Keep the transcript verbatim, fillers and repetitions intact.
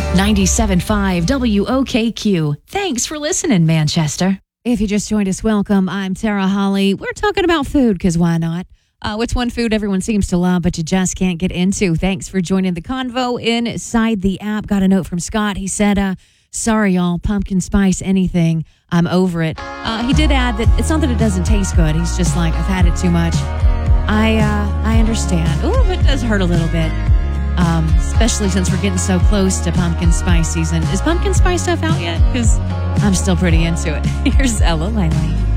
ninety-seven point five W O K Q. Thanks for listening, Manchester. If you just joined us, welcome. I'm Tara Holly. We're talking about food, because why not? Uh, what's one food everyone seems to love, but you just can't get into? Thanks for joining the convo inside the app. Got a note from Scott. He said, uh, sorry, y'all, pumpkin spice anything. I'm over it. Uh, he did add that it's not that it doesn't taste good. He's just like, I've had it too much. I uh, I understand. Ooh, it does hurt a little bit. Um, especially since we're getting so close to pumpkin spice season. Is pumpkin spice stuff out yet? Because I'm still pretty into it. Here's Ella Langley.